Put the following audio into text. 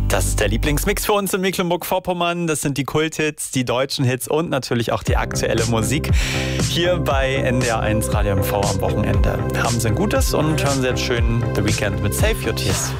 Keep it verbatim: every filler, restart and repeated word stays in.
Das ist der Lieblingsmix für uns in Mecklenburg-Vorpommern. Das sind die Kulthits, die deutschen Hits und natürlich auch die aktuelle Musik hier bei N D R eins Radio M V am Wochenende. Haben Sie ein gutes und hören Sie jetzt schön The Weeknd mit Save Your Tears.